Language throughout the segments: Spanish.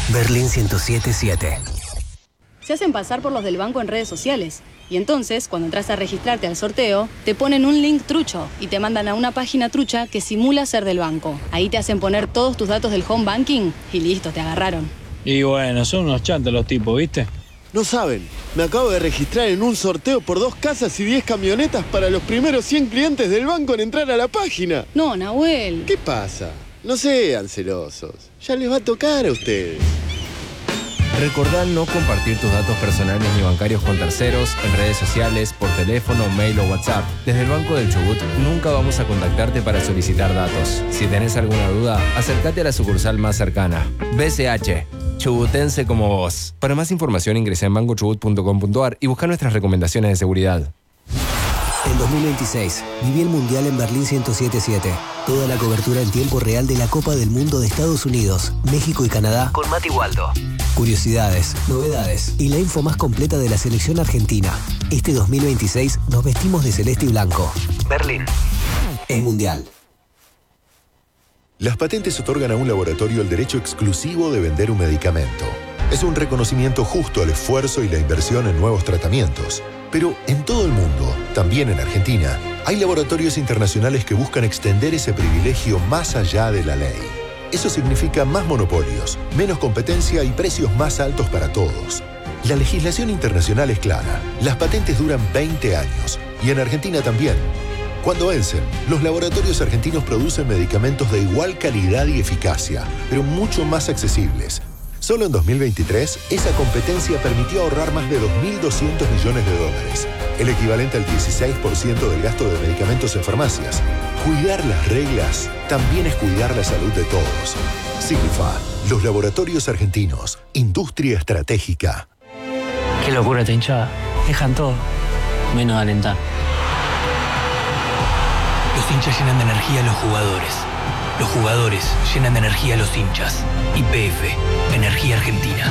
Berlín 107.7. Se hacen pasar por los del banco en redes sociales. Y entonces, cuando entras a registrarte al sorteo, te ponen un link trucho y te mandan a una página trucha que simula ser del banco. Ahí te hacen poner todos tus datos del home banking y listo, te agarraron. Y bueno, son unos chantos los tipos, ¿viste? No saben, me acabo de registrar en un sorteo por 2 casas y 10 camionetas para los primeros 100 clientes del banco en entrar a la página. No, Nahuel. ¿Qué pasa? No sean celosos. Ya les va a tocar a ustedes. Recordá no compartir tus datos personales ni bancarios con terceros, en redes sociales, por teléfono, mail o WhatsApp. Desde el Banco del Chubut nunca vamos a contactarte para solicitar datos. Si tenés alguna duda, acércate a la sucursal más cercana. BCH, chubutense como vos. Para más información ingresa en bancochubut.com.ar y busca nuestras recomendaciones de seguridad. En 2026, viví el Mundial en Berlín 107.7. Toda la cobertura en tiempo real de la Copa del Mundo de Estados Unidos, México y Canadá con Mati Waldo. Curiosidades, novedades y la info más completa de la selección argentina. Este 2026 nos vestimos de celeste y blanco. Berlín es Mundial. Las patentes otorgan a un laboratorio el derecho exclusivo de vender un medicamento. Es un reconocimiento justo al esfuerzo y la inversión en nuevos tratamientos. Pero en todo el mundo, también en Argentina, hay laboratorios internacionales que buscan extender ese privilegio más allá de la ley. Eso significa más monopolios, menos competencia y precios más altos para todos. La legislación internacional es clara. Las patentes duran 20 años y en Argentina también. Cuando vencen, los laboratorios argentinos producen medicamentos de igual calidad y eficacia, pero mucho más accesibles. Solo en 2023, esa competencia permitió ahorrar más de 2.200 millones de dólares, el equivalente al 16% del gasto de medicamentos en farmacias. Cuidar las reglas también es cuidar la salud de todos. Signifa, los laboratorios argentinos, industria estratégica. Qué locura esta hinchada. Dejan todo, menos alentar. Los hinchas llenan de energía a los jugadores. Los jugadores llenan de energía a los hinchas. YPF, Energía Argentina.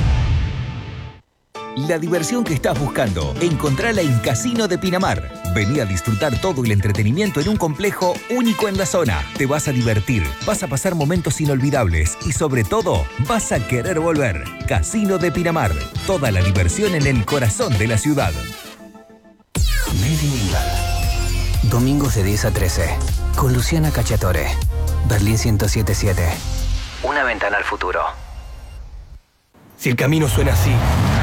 La diversión que estás buscando, encontrala en Casino de Pinamar. Vení a disfrutar todo el entretenimiento en un complejo único en la zona. Te vas a divertir, vas a pasar momentos inolvidables y sobre todo, vas a querer volver. Casino de Pinamar. Toda la diversión en el corazón de la ciudad. Made in England. Domingos de 10 a 13. Con Luciana Cacciatore. Berlín 107.7. Una ventana al futuro. Si el camino suena así,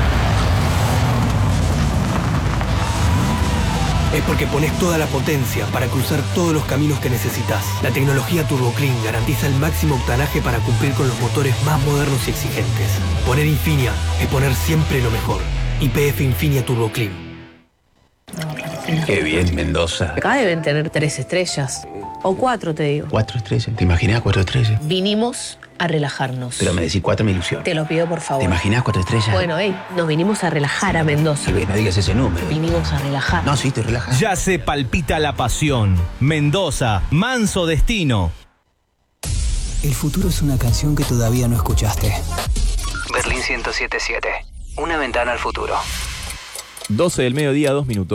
es porque pones toda la potencia para cruzar todos los caminos que necesitas. La tecnología Turbo Clean garantiza el máximo octanaje para cumplir con los motores más modernos y exigentes. Poner Infinia es poner siempre lo mejor. YPF Infinia Turbo Clean. Qué bien, Mendoza. Acá deben tener 3 estrellas. O 4, te digo. 4 estrellas. ¿Te imaginas 4 estrellas? Vinimos a relajarnos. Pero me decís 4 me ilusiona. Te lo pido, por favor. ¿Te imaginas 4 estrellas? Bueno, nos vinimos a relajar a Mendoza. No digas ese número. Vinimos a relajar. No, sí, estoy relajado. Ya se palpita la pasión. Mendoza, manso destino. El futuro es una canción que todavía no escuchaste. Berlín 107.7. Una ventana al futuro. 12 del mediodía, 2 minutos.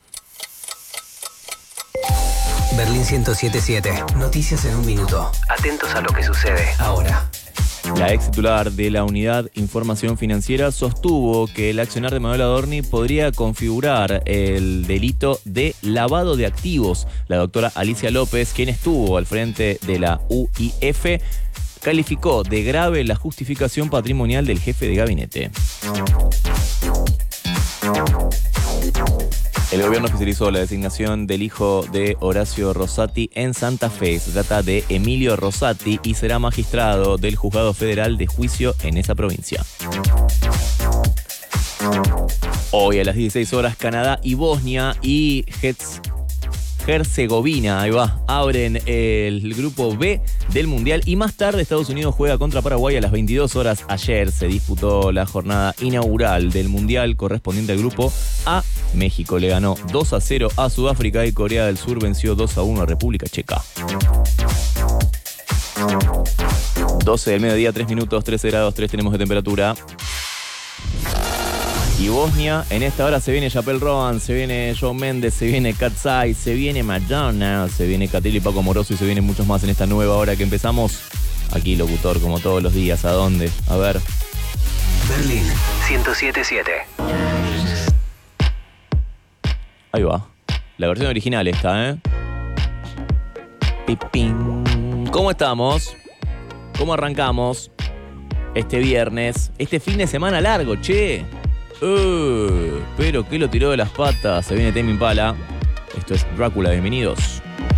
Berlín 107.7. Noticias en un minuto. Atentos a lo que sucede ahora. La ex titular de la Unidad Información Financiera sostuvo que el accionar de Manuel Adorni podría configurar el delito de lavado de activos. La doctora Alicia López, quien estuvo al frente de la UIF, calificó de grave la justificación patrimonial del jefe de gabinete. El gobierno oficializó la designación del hijo de Horacio Rosati en Santa Fe. Se trata de Emilio Rosati y será magistrado del Juzgado Federal de Juicio en esa provincia. Hoy a las 16 horas, Canadá y Bosnia y Herzegovina, abren el grupo B del Mundial y más tarde Estados Unidos juega contra Paraguay a las 22 horas. Ayer se disputó la jornada inaugural del Mundial correspondiente al grupo A. México le ganó 2-0 a Sudáfrica y Corea del Sur venció 2-1 a República Checa. 12 del mediodía, 3 minutos, 13 grados 3 tenemos de temperatura. Y Bosnia, en esta hora se viene Chapel Roan, se viene Shawn Mendes, se viene Katsai, se viene Madonna, se viene Catil y Paco Moroso y se vienen muchos más en esta nueva hora que empezamos. Aquí, locutor, como todos los días, ¿a dónde? A ver, Berlín 107.7. Ahí va. La versión original esta, ¿eh? Pipín. ¿Cómo estamos? ¿Cómo arrancamos este viernes? Este fin de semana largo, che. Pero que lo tiró de las patas. Se viene Tame Impala. Esto es Drácula, bienvenidos.